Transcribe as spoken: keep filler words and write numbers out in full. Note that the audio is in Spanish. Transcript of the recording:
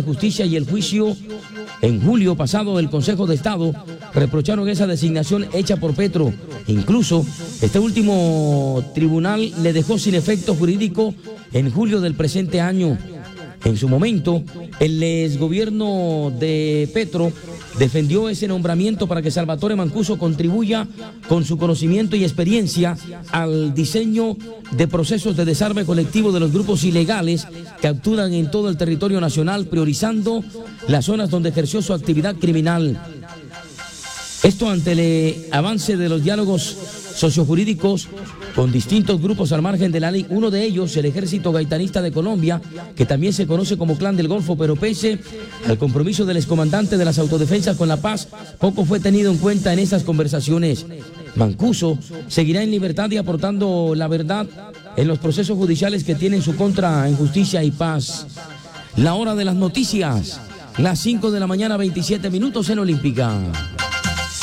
Justicia y el juicio en julio pasado del Consejo de Estado reprocharon esa designación hecha por Petro. Incluso este último tribunal le dejó sin efecto jurídico en julio del presente año. En su momento, el exgobierno de Petro defendió ese nombramiento para que Salvatore Mancuso contribuya con su conocimiento y experiencia al diseño de procesos de desarme colectivo de los grupos ilegales que actúan en todo el territorio nacional, priorizando las zonas donde ejerció su actividad criminal. Esto ante el avance de los diálogos sociojurídicos con distintos grupos al margen de la ley, uno de ellos el Ejército Gaitanista de Colombia, que también se conoce como Clan del Golfo, pero pese al compromiso del excomandante de las autodefensas con la paz, poco fue tenido en cuenta en estas conversaciones. Mancuso seguirá en libertad y aportando la verdad en los procesos judiciales que tienen su contra en justicia y paz. La hora de las noticias, las cinco de la mañana, veintisiete minutos en Olímpica.